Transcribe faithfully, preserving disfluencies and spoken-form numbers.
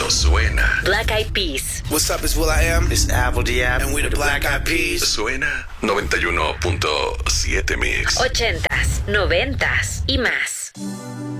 Esto suena. Black Eyed Peas. What's up, it's Will I Am. It's Apple Diab. And we the Black Eyed Peas. Suena noventa y uno punto siete Mix. Ochentas, noventas y más.